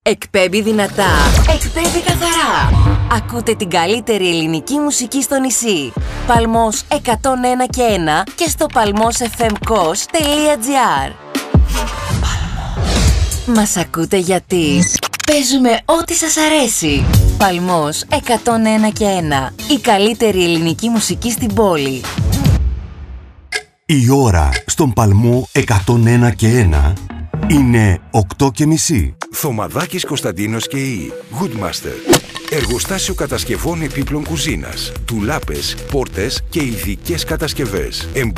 Εκπέμπει δυνατά, εκπέμπει καθαρά. Ακούτε την καλύτερη ελληνική μουσική στο νησί. Παλμός 101 και 1 και στο palmosfmkos.gr. Μας ακούτε γιατί παίζουμε ό,τι σας αρέσει. Παλμός 101 και 1. Η καλύτερη ελληνική μουσική στην πόλη. Η ώρα στον Παλμό 101 και 1 είναι 8:30. Θωμαδάκης Κωνσταντίνος και η Goodmaster. Εργοστάσιο κατασκευών επίπλων κουζίνας, τουλάπες, πόρτες και ειδικές κατασκευές.